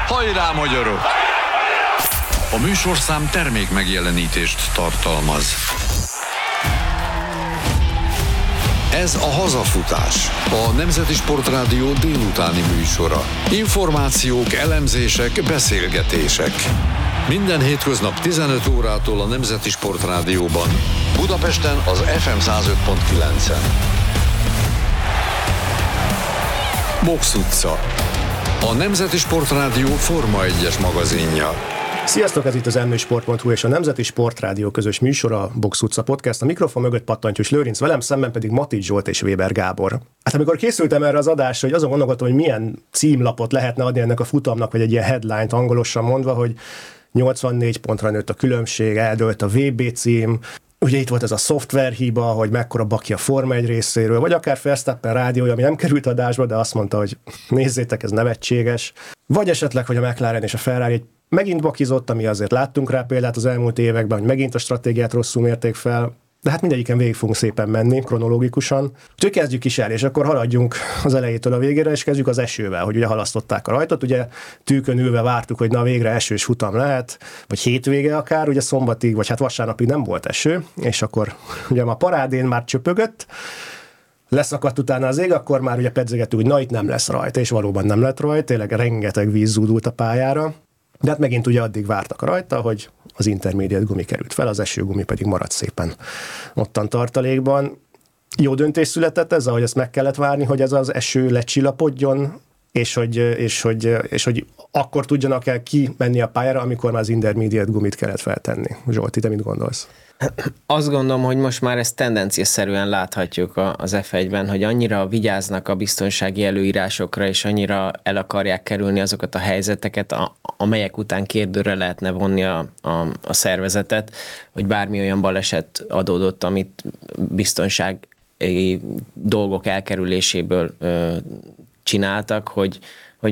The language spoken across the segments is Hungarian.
Hajrá, magyarok! A műsorszám termék megjelenítést tartalmaz. Ez a Hazafutás, a Nemzeti Sportrádió délutáni műsora. Információk, elemzések, beszélgetések. Minden hétköznap 15 órától a Nemzeti Sportrádióban. Budapesten az FM 105.9-en. Box utca. A Nemzeti Sportrádió Forma 1-es magazinja. Sziasztok, ez itt az msport.hu és a Nemzeti Sportrádió közös műsora, a Box utca podcast. A mikrofon mögött Pattantyús Lőrinc, velem szemben pedig Matics Zsolt és Weber Gábor. Hát amikor készültem erre az adásra, hogy azon gondoltam, hogy milyen címlapot lehetne adni ennek a futamnak, vagy egy ilyen headline-t angolosan mondva, hogy 84 pontra nőtt a különbség, eldőlt a VB cím, ugye itt volt ez a szoftverhiba, hogy mekkora baki a Forma 1 részéről, vagy akár Verstappen rádiója, ami nem került adásba, de azt mondta, hogy nézzétek, ez nevetséges. Vagy esetleg, hogy a McLaren és a Ferrari megint bakizott, ami azért láttunk rá példát az elmúlt években, hogy megint a stratégiát rosszul mérték fel, de hát mindegyiken végig fogunk szépen menni, kronológikusan. Úgyhogy kezdjük is el, és akkor haladjunk az elejétől a végére, és kezdjük az esővel, hogy ugye halasztották a rajtot, ugye tűkön ülve vártuk, hogy na végre esős futam lehet, vagy hétvége akár, ugye szombatig, vagy hát vasárnapig nem volt eső, és akkor ugye a parádén már csöpögött, leszakadt utána az ég, akkor már ugye pedzegettük, hogy na itt nem lesz rajta, és valóban nem lett rajta, tényleg rengeteg víz zúdult a pályára. De hát megint ugye addig vártak rajta, hogy az intermediate gumi került fel, az esőgumi pedig maradt szépen ottan tartalékban. Jó döntés született ez, ahogy ezt meg kellett várni, hogy ez az eső lecsillapodjon, és hogy akkor tudjanak el kimenni a pályára, amikor már az intermediate gumit kellett feltenni. Zsolti, te mit gondolsz? Azt gondolom, hogy most már ezt tendenciaszerűen láthatjuk az F1-ben, hogy annyira vigyáznak a biztonsági előírásokra, és annyira el akarják kerülni azokat a helyzeteket, amelyek után kérdőre lehetne vonni a szervezetet, hogy bármi olyan baleset adódott, amit biztonsági dolgok elkerüléséből csináltak, hogy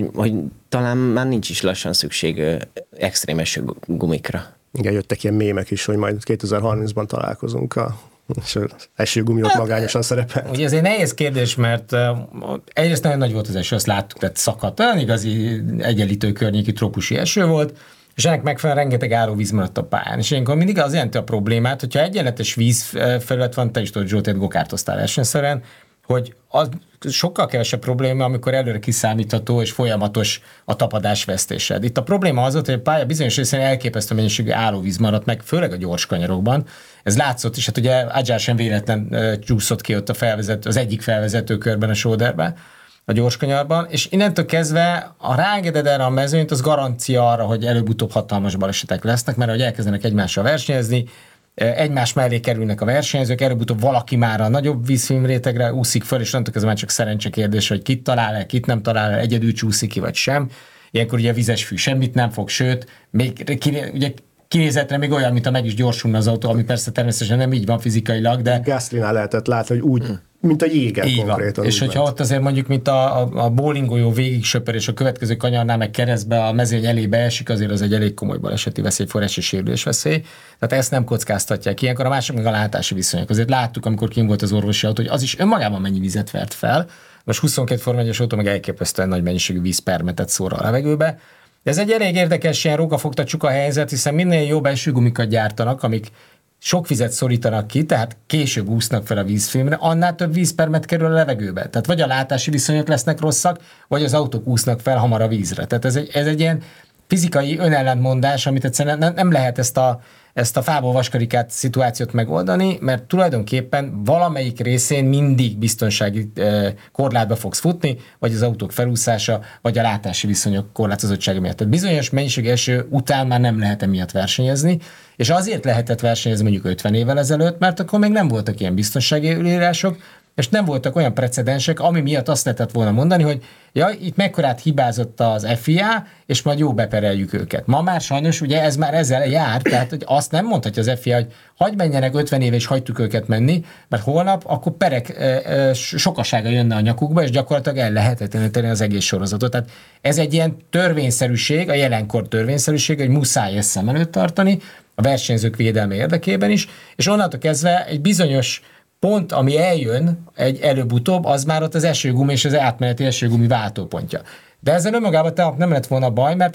talán már nincs is lassan szükség extrém esőgumikra. Igen, jöttek ilyen mémek is, hogy majd 2030-ban találkozunk és az esőgumi ott magányosan szerepel. Ugye ez egy nehéz kérdés, mert egyrészt nagyon nagy volt az eső, azt láttuk, tehát szakadt, olyan igazi egyenlítő környéki trópusi eső volt, és ennek megfelelően rengeteg árvíz maradt a pályán. És ilyenkor mindig az jelenti a problémát, hogyha egyenletes vízfelület van, te is tudod, Zsoltét gokártoztál versenyszerűen, hogy az sokkal kevesebb probléma, amikor előre kiszámítható és folyamatos a tapadásvesztésed. Itt a probléma az volt, hogy a pálya bizonyos részén elképesztő mennyiségű állóvíz maradt meg, főleg a gyors kanyarokban. Ez látszott, és hát ugye Adjar sem véletlen csúszott ki ott az egyik felvezető körben a sóderbe, a gyorskanyarban, és innentől kezdve, ha ráengeded erre a mezőnyt, az garancia arra, hogy előbb-utóbb hatalmas balesetek lesznek, mert ahogy elkezdenek egymással versenyezni, egymás mellé kerülnek a versenyzők, előbb-utóbb valaki már a nagyobb vízfilmrétegre úszik föl, és onnantól ez már csak szerencse kérdés, hogy kit talál el, kit nem talál el, egyedül csúszik ki, vagy sem. Ilyenkor ugye a vizes fű semmit nem fog, sőt, még ugye kinézetre még olyan, mintha meg is gyorsulna az autó, ami persze természetesen nem így van fizikailag, de... Gaslynnál lehetett látni, hogy úgy, mint a jégen konkrétan. És hogyha ott azért mondjuk, mint a bowlingolyó végig söpör, és a következő kanyarnál meg keresztbe a mezőny elébe esik, azért az egy elég komoly baleseti veszélyforrás és sérülés veszély. Tehát ezt nem kockáztatják. Ilyenkor a mások meg a látási viszonyok. Azért láttuk, amikor kint volt az orvosi autó, hogy az is önmagában mennyi vizet vert fel. Most 22 Forma 1-es autó meg elképesztően nagy mennyiségű vízpermetet szór a levegőbe. De ez egy elég érdekes ilyen rókafogta csuka helyzet, hiszen minél jobb esőgumikat gyártanak, amik sok vizet szorítanak ki, tehát később úsznak fel a vízfilmre, annál több vízpermet kerül a levegőbe. Tehát vagy a látási viszonyok lesznek rosszak, vagy az autók úsznak fel hamar a vízre. Tehát ez egy ilyen fizikai önellentmondás, amit egyszerűen nem lehet ezt a fából vaskarikát szituációt megoldani, mert tulajdonképpen valamelyik részén mindig biztonsági korlátba fogsz futni, vagy az autók felúszása, vagy a látási viszonyok korlátozottsága miatt. Tehát bizonyos mennyiségű eső után már nem lehet emiatt versenyezni, és azért lehetett versenyezni mondjuk 50 évvel ezelőtt, mert akkor még nem voltak ilyen biztonsági előírások, és nem voltak olyan precedensek, ami miatt azt lehetett volna mondani, hogy itt mekkorát hibázott az FIA, és majd jó bepereljük őket. Ma már sajnos ugye ez már ezzel jár, tehát hogy azt nem mondhatja az FIA, hogy hagyj menjenek 50 éve, és hagytuk őket menni, mert holnap akkor perek sokasága jönne a nyakukba, és gyakorlatilag el lehetetleníteni az egész sorozatot. Tehát ez egy ilyen törvényszerűség, a jelenkor törvényszerűség, hogy muszáj ezt szem előtt tartani, a versenyzők védelme érdekében is, és onnantól kezdve egy bizonyos pont, ami eljön egy előbb-utóbb, az már ott az esőgumi és az átmeneti esőgumi váltópontja. De ezzel önmagában nem lett volna baj, mert